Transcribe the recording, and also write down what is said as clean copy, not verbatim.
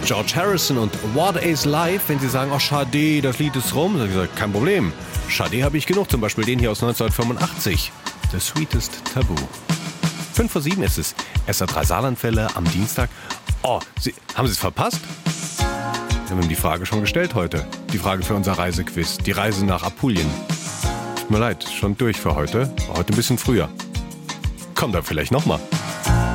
George Harrison und What is Life. Wenn Sie sagen, oh Sade, das Lied ist rum, dann sage ich, kein Problem. Sade habe ich genug, zum Beispiel den hier aus 1985. The Sweetest Taboo. 5:07 ist es. SA3 Saarlandwelle am Dienstag. Oh, haben Sie es verpasst? Wir haben ihm die Frage schon gestellt heute. Die Frage für unser Reisequiz. Die Reise nach Apulien. Tut mir leid, schon durch für heute. Heute ein bisschen früher. Kommt dann vielleicht nochmal.